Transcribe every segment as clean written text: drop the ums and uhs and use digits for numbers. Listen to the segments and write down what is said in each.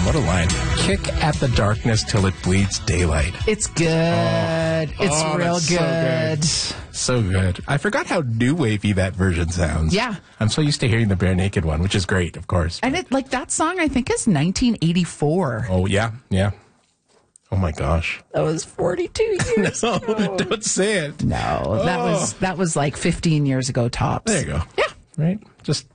What a line. Kick at the darkness till it bleeds daylight. It's good. It's real good. So good. I forgot how new wavy that version sounds. Yeah. I'm so used to hearing the Bare Naked one, which is great, of course. And that song, I think, is 1984. Oh, yeah. Yeah. Oh, my gosh. That was 42 years No, ago. don't say it. No, that was like 15 years ago tops. There you go. Yeah. Right? Just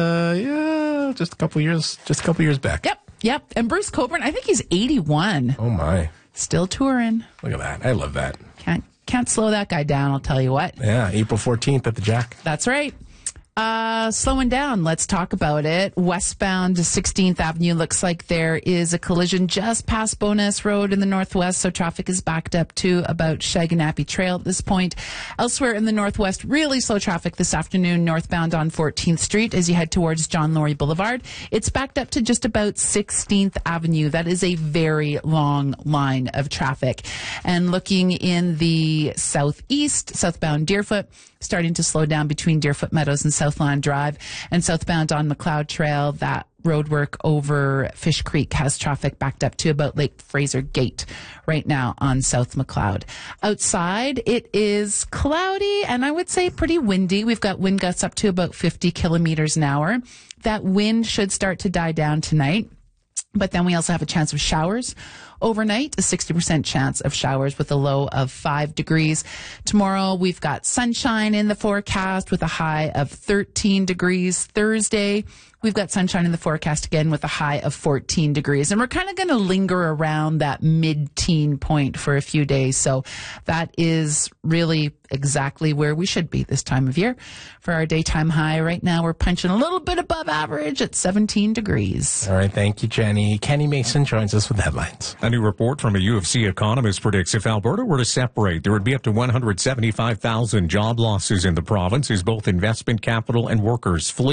a couple years back. Yep. And Bruce Cockburn, I think he's 81. Oh, my. Still touring. Look at that. I love that. Can't slow that guy down, I'll tell you what. Yeah, April 14th at the Jack. That's right. Slowing down, let's talk about it. Westbound to 16th Avenue, looks like there is a collision just past Bowness Road in the northwest, so traffic is backed up to about Shaganappy Trail at this point. Elsewhere in the northwest, really slow traffic this afternoon, northbound on 14th Street as you head towards John Laurie Boulevard. It's backed up to just about 16th Avenue. That is a very long line of traffic. And looking in the southeast, southbound Deerfoot, starting to slow down between Deerfoot Meadows and Southland Drive, and southbound on McLeod Trail, that roadwork over Fish Creek has traffic backed up to about Lake Fraser Gate right now on South McLeod. Outside, it is cloudy and I would say pretty windy. We've got wind gusts up to about 50 kilometers an hour. That wind should start to die down tonight. But then we also have a chance of showers overnight, a 60% chance of showers with a low of 5 degrees. Tomorrow, we've got sunshine in the forecast with a high of 13 degrees. Thursday, we've got sunshine in the forecast again with a high of 14 degrees. And we're kind of going to linger around that mid-teen point for a few days. So that is really exactly where we should be this time of year. For our daytime high right now, we're punching a little bit above average at 17 degrees. All right, thank you, Jenny. Kenny Mason joins us with headlines. A new report from a U of C economist predicts if Alberta were to separate, there would be up to 175,000 job losses in the province as both investment capital and workers flee.